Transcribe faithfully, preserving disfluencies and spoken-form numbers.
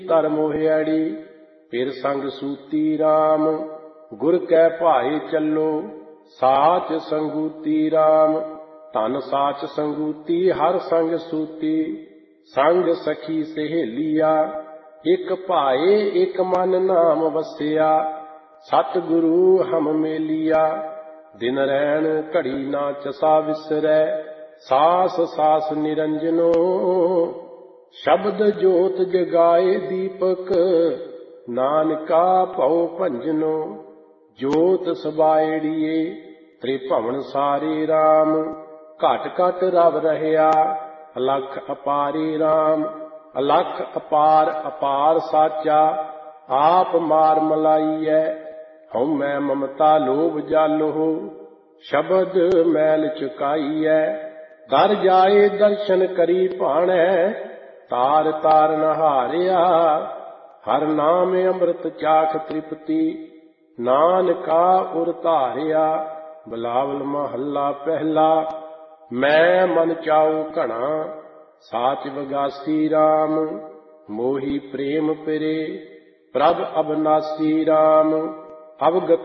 ਧਰ ਮੋਹਿਆੜੀ। ਫਿਰ ਸੰਗ ਸੂਤੀ ਰਾਮ ਗੁਰ ਕੈ ਭਾਏ ਚੱਲੋ। ਸਾਚ ਸੰਗੂਤੀ ਰਾਮ ਧਨ ਸਾਚ ਸੰਗੂਤੀ। ਹਰ ਸੰਗ ਸੂਤੀ ਸੰਗ ਸਖੀ ਸਹੇਲੀਆ। ਇਕ ਭਾਏ ਇਕ ਮਨ ਨਾਮ ਵਸਿਆ। ਸਤਿਗੁਰੂ ਹਮ ਮੇਲੀਆ। ਦਿਨ ਰੈਣ ਘੜੀ ਨਾ ਚਸਾ ਵਿਸਰੈ। ਸਾਸ ਸਾਸ ਨਿਰੰਜਨੋ। ਸ਼ਬਦ ਜੋਤ ਜਗਾਏ ਦੀਪਕ। ਨਾਨਕਾ ਭਉ ਭੰਜਨੋ। ਜੋਤ ਸਬਾਇੜੀਏ ਤ੍ਰਿਭਵਨ ਸਾਰੇ ਰਾਮ। ਘਟ ਘਟ ਰਵ ਰਹਿਆ ਅਲਖ ਅਪਾਰੇ ਰਾਮ। ਅਲਖ ਅਪਾਰ ਅਪਾਰ ਸਾਚਾ। ਆਪ ਮਾਰ ਮਲਾਈਐ ਹਉਮੈ ਮਮਤਾ ਲੋਭ ਜਾਲੋ। ਸ਼ਬਦ ਮੈਲ ਚੁਕਾਈਐ ਦਰ ਜਾਏ ਦਰਸ਼ਨ ਕਰੀ ਭਾਣੈ। ਤਾਰ ਤਾਰ ਨਹਾਰਿਆ ਹਰ ਨਾਮ ਅੰਮ੍ਰਿਤ ਚਾਖ ਤ੍ਰਿਪਤੀ। ਨਾਨਕਾ ਉਰ ਧਾਰਿਆ। ਬਿਲਾਵਲ ਮਹੱਲਾ ਪਹਿਲਾ। ਮੈਂ ਮਨ ਚਾਉ ਘਣਾ ਸਾਚ ਵਗਾਸੀ ਰਾਮ। ਮੋਹੀ ਪ੍ਰੇਮ ਪਿਰੇ ਪ੍ਰਭ ਅਬਨਾਸੀ ਰਾਮ। ਅਵਗਤ